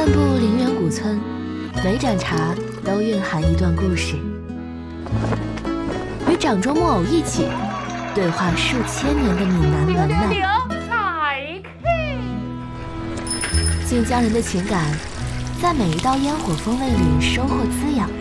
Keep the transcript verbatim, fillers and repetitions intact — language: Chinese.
漫步陵园古村，每盏茶都蕴含一段故事。与掌中木偶一起对话数千年的闽南文脉，晋江人的情感在每一道烟火风味里收获滋养。